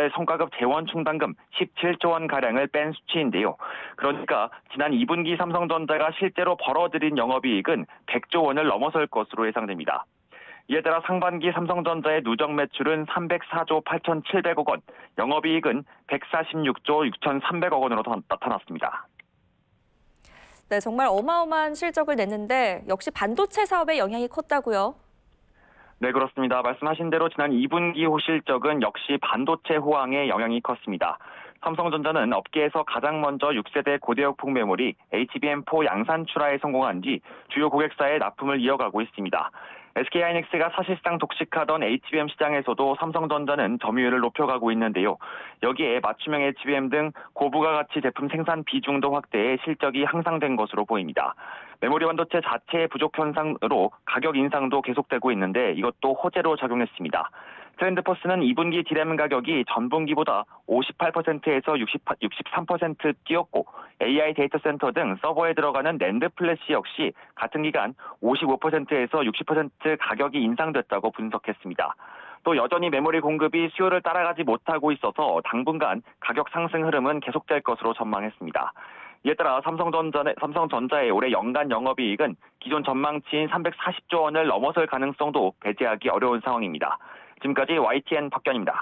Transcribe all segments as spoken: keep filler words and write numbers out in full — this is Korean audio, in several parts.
지급될 성과급 재원충당금 십칠조 원가량을 뺀 수치인데요. 그러니까 지난 이 분기 삼성전자가 실제로 벌어들인 영업이익은 백조 원을 넘어설 것으로 예상됩니다. 이에 따라 상반기 삼성전자의 누적 매출은 삼백사조 팔천칠백억 원, 영업이익은 백사십육조 육천삼백억 원으로 나타났습니다. 네, 정말 어마어마한 실적을 냈는데 역시 반도체 사업에 영향이 컸다고요? 네, 그렇습니다. 말씀하신 대로 지난 이 분기 실적은 역시 반도체 호황에 영향이 컸습니다. 삼성전자는 업계에서 가장 먼저 육 세대 고대역폭 메모리 에이치비엠 사 양산 출하에 성공한 뒤 주요 고객사에 납품을 이어가고 있습니다. 에스케이하이닉스가 사실상 독식하던 에이치비엠 시장에서도 삼성전자는 점유율을 높여가고 있는데요. 여기에 맞춤형 에이치비엠 등 고부가가치 제품 생산 비중도 확대해 실적이 향상된 것으로 보입니다. 메모리 반도체 자체의 부족 현상으로 가격 인상도 계속되고 있는데 이것도 호재로 작용했습니다. 트렌드포스는 이 분기 디램 가격이 전분기보다 오십팔 퍼센트에서 육십삼 퍼센트 뛰었고 에이아이 데이터 센터 등 서버에 들어가는 낸드 플래시 역시 같은 기간 오십오 퍼센트에서 육십 퍼센트 가격이 인상됐다고 분석했습니다. 또 여전히 메모리 공급이 수요를 따라가지 못하고 있어서 당분간 가격 상승 흐름은 계속될 것으로 전망했습니다. 이에 따라 삼성전자의, 삼성전자의 올해 연간 영업이익은 기존 전망치인 삼백사십조 원을 넘어설 가능성도 배제하기 어려운 상황입니다. 지금까지 와이티엔 박견입니다.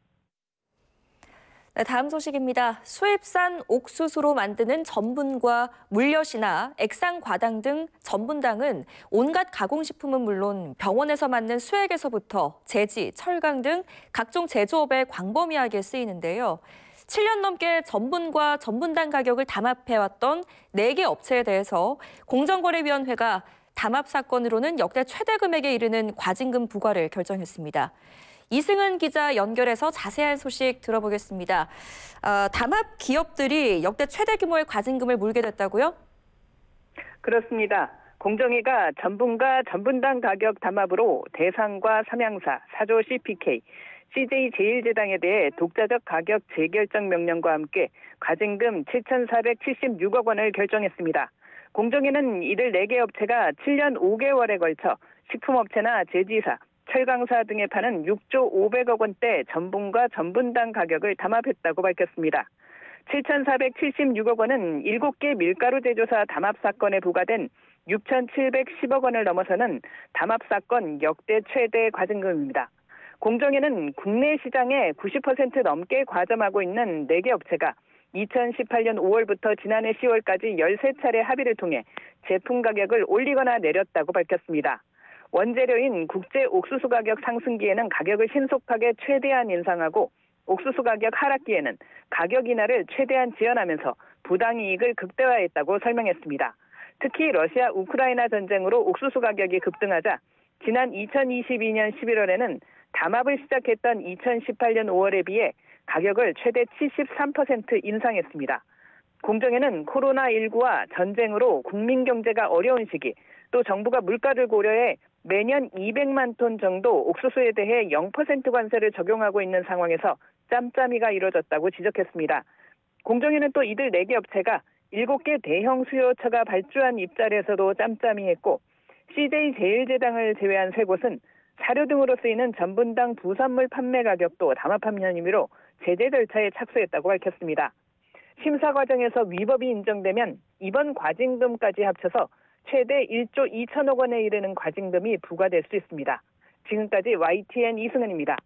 네, 다음 소식입니다. 수입산 옥수수로 만드는 전분과 물엿이나 액상과당 등 전분당은 온갖 가공식품은 물론 병원에서 만든 수액에서부터 제지, 철강 등 각종 제조업에 광범위하게 쓰이는데요. 칠 년 넘게 전분과 전분당 가격을 담합해왔던 네 개 업체에 대해서 공정거래위원회가 담합 사건으로는 역대 최대 금액에 이르는 과징금 부과를 결정했습니다. 이승은 기자 연결해서 자세한 소식 들어보겠습니다. 아, 담합 기업들이 역대 최대 규모의 과징금을 물게 됐다고요? 그렇습니다. 공정위가 전분과 전분당 가격 담합으로 대상과 삼양사, 사조 씨피케이, 씨제이제일제당에 대해 독자적 가격 재결정 명령과 함께 과징금 칠천사백칠십육억 원을 결정했습니다. 공정위는 이들 네 개 업체가 칠 년 오 개월에 걸쳐 식품업체나 제지사, 철강사 등에 파는 육조 오백억 원대 전분과 전분당 가격을 담합했다고 밝혔습니다. 칠천사백칠십육억 원은 일곱 개 밀가루 제조사 담합 사건에 부과된 육천칠백십억 원을 넘어서는 담합 사건 역대 최대 과징금입니다. 공정위는 국내 시장에 구십 퍼센트 넘게 과점하고 있는 네 개 업체가 이천십팔 년 오월부터 지난해 시월까지 열세 차례 합의를 통해 제품 가격을 올리거나 내렸다고 밝혔습니다. 원재료인 국제 옥수수 가격 상승기에는 가격을 신속하게 최대한 인상하고 옥수수 가격 하락기에는 가격 인하를 최대한 지연하면서 부당이익을 극대화했다고 설명했습니다. 특히 러시아 우크라이나 전쟁으로 옥수수 가격이 급등하자 지난 이천이십이 년 십일월에는 담합을 시작했던 이천십팔 년 오월에 비해 가격을 최대 칠십삼 퍼센트 인상했습니다. 공정위는 코로나십구와 전쟁으로 국민 경제가 어려운 시기, 또 정부가 물가를 고려해 매년 이백만 톤 정도 옥수수에 대해 영 퍼센트 관세를 적용하고 있는 상황에서 짬짬이가 이뤄졌다고 지적했습니다. 공정위는 또 이들 네 개 업체가 일곱 개 대형 수요처가 발주한 입찰에서도 짬짬이했고 씨제이제일제당을 제외한 세 곳은 사료 등으로 쓰이는 전분당 부산물 판매 가격도 담합한 혐의로 제재 절차에 착수했다고 밝혔습니다. 심사 과정에서 위법이 인정되면 이번 과징금까지 합쳐서 최대 일조 이천억 원에 이르는 과징금이 부과될 수 있습니다. 지금까지 와이티엔 이승은입니다.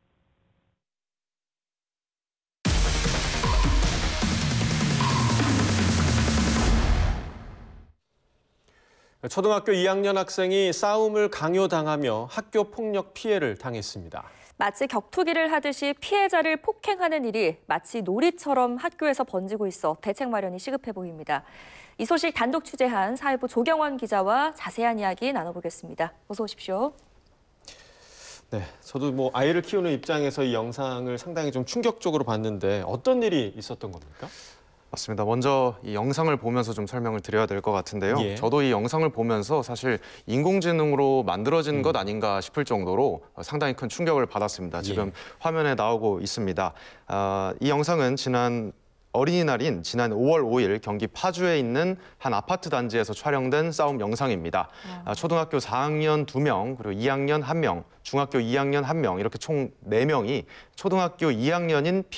초등학교 이 학년 학생이 싸움을 강요당하며 학교 폭력 피해를 당했습니다. 마치 격투기를 하듯이 피해자를 폭행하는 일이 마치 놀이처럼 학교에서 번지고 있어 대책 마련이 시급해 보입니다. 이 소식 단독 취재한 사회부 조경원 기자와 자세한 이야기 나눠보겠습니다. 어서 오십시오. 네, 저도 뭐 아이를 키우는 입장에서 이 영상을 상당히 좀 충격적으로 봤는데 어떤 일이 있었던 겁니까? 맞습니다. 먼저 이 영상을 보면서 좀 설명을 드려야 될 것 같은데요. 예. 저도 저도 이 영상을 보면서 사실 인공지능으로 만들어진 음. 것 아닌가 싶을 정도로 상당히 큰 충격을 받았습니다. 지금 예. 화면에 나오고 있습니다. 어, 이 영상은 지난 어린이날인 지난 오월 오일 경기 파주에 있는 한 아파트 단지에서 촬영된 싸움 영상입니다. 아. 초등학교 사 학년 두 명, 그리고 이 학년 한 명, 중학교 이 학년 한 명, 이렇게 총 네 명이 초등학교 이 학년인